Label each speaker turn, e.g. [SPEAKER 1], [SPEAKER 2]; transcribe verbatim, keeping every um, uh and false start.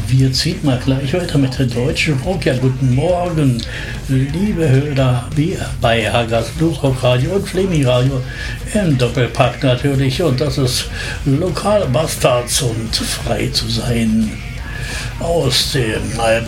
[SPEAKER 1] wir ziehen mal gleich weiter mit der deutschen Rock. Ja, guten Morgen, liebe Hörer, wir bei Hagas Bluesrock Radio und Flaming Radio im Doppelpack natürlich. Und das ist Lokale Bastards und Frei zu sein aus dem Album